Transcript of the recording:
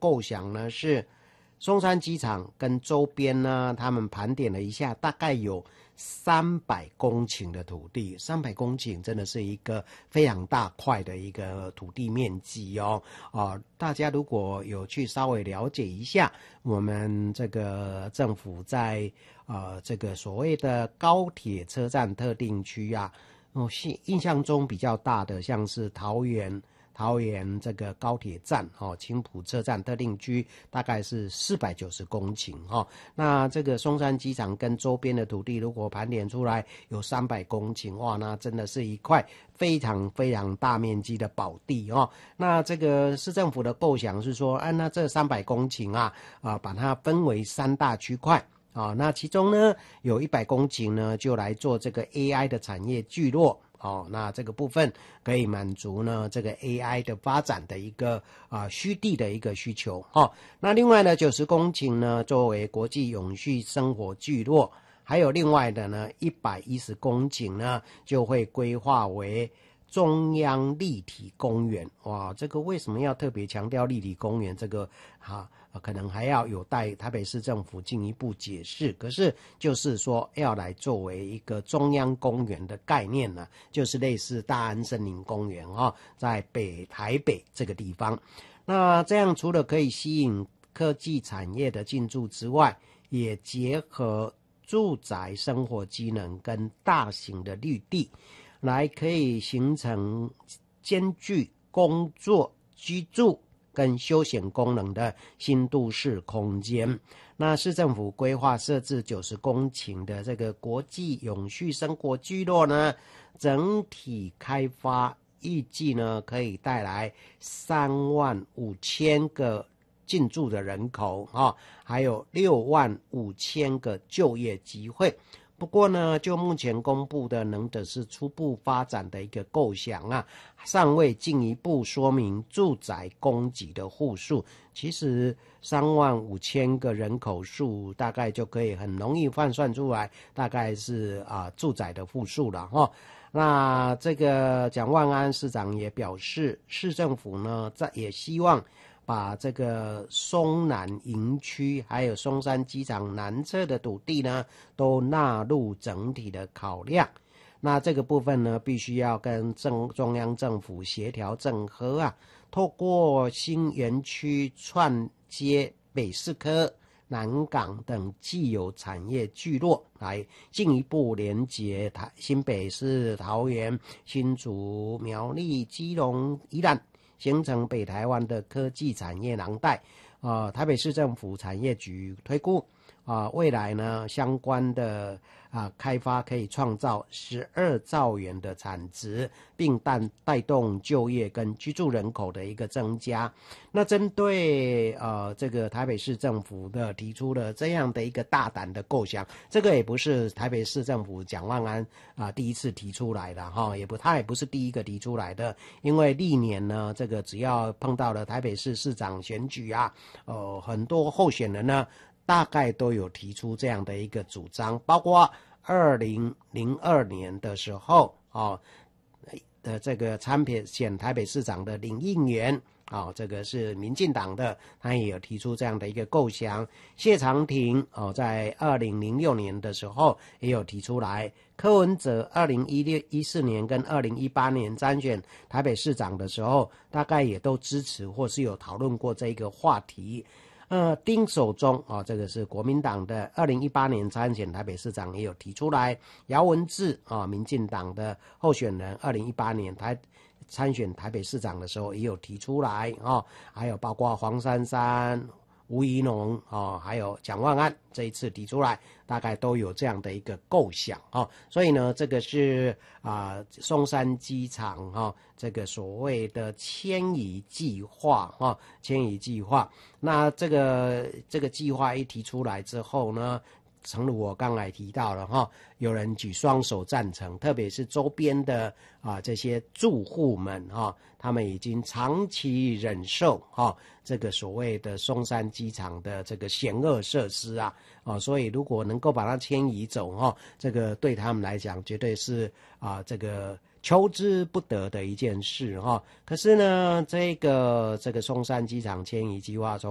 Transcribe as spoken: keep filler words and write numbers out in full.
构想呢是松山机场跟周边呢，他们盘点了一下，大概有三百公顷的土地，三百公顷真的是一个非常大块的一个土地面积哦。啊、呃，大家如果有去稍微了解一下，我们这个政府在呃这个所谓的高铁车站特定区啊，哦，印象中比较大的像是桃园。桃园这个高铁站哦，青埔车站特定区大概是四百九十公顷哦。那这个松山机场跟周边的土地，如果盘点出来有三百公顷，哇，那真的是一块非常非常大面积的宝地哦。那这个市政府的构想是说，啊，那这三百公顷啊，啊，把它分为三大区块。啊、哦，那其中呢有一百公顷呢，就来做这个 A I 的产业聚落。哦，那这个部分可以满足呢这个 A I 的发展的一个啊、呃、虚地的一个需求。哦，那另外呢九十公顷呢作为国际永续生活聚落，还有另外的呢一百一十公顷呢就会规划为中央立体公园。哇，这个为什么要特别强调立体公园？这个哈、啊、可能还要有待台北市政府进一步解释。可是就是说要来作为一个中央公园的概念呢、啊，就是类似大安森林公园啊，在北台北这个地方。那这样除了可以吸引科技产业的进驻之外，也结合住宅生活机能跟大型的绿地，来可以形成兼具工作、居住跟休闲功能的新都市空间。那市政府规划设置九十公顷的这个国际永续生活聚落呢，整体开发预计呢可以带来三万五千个进驻的人口啊，还有六万五千个就业机会。不过呢，就目前公布的能的是初步发展的一个构想啊，尚未进一步说明住宅供给的户数。其实三万五千个人口数，大概就可以很容易换算出来，大概是啊、呃、住宅的户数了哈。那这个蒋万安市长也表示，市政府呢在也希望把这个松南营区还有松山机场南侧的土地呢都纳入整体的考量。那这个部分呢必须要跟政中央政府协调整合啊，透过新园区串接北市科、南港等既有产业聚落，来进一步连结台新北市、桃园、新竹、苗栗、基隆、宜兰，形成北台湾的科技产业廊带。呃，台北市政府产业局推估，啊、呃，未来呢相关的啊、呃、开发可以创造十二兆元的产值，并带带动就业跟居住人口的一个增加。那针对呃这个台北市政府的提出了这样的一个大胆的构想，这个也不是台北市政府蒋万安啊、呃、第一次提出来的哈，也不他也不是第一个提出来的，因为历年呢这个只要碰到了台北市市长选举啊。呃，很多候选人呢，大概都有提出这样的一个主张，包括二零零二年的时候，哦，的这个参选台北市长的林应元，哦，这个是民进党的，他也有提出这样的一个构想。谢长廷，哦，在二零零六年的时候也有提出来。柯文哲二零一四年跟二零一八年参选台北市长的时候，大概也都支持或是有讨论过这个话题。呃，丁守中啊、哦，这个是国民党的，二零一八年参选台北市长也有提出来。姚文智啊、哦，民进党的候选人，二零一八年台参选台北市长的时候也有提出来啊、哦，还有包括黄珊珊、吴怡农啊，还有蒋万安这一次提出来，大概都有这样的一个构想啊、哦，所以呢，这个是啊、呃、松山机场哈、哦，这个所谓的迁移计划哈、哦，迁移计划。那这个这个计划一提出来之后呢，诚如我刚才提到了哈，有人举双手赞成，特别是周边的啊这些住户们哈，他们已经长期忍受哈这个所谓的松山机场的这个险恶设施啊，啊，所以如果能够把它迁移走哈，这个对他们来讲绝对是啊这个求之不得的一件事哈。可是呢，这个这个松山机场迁移计划中。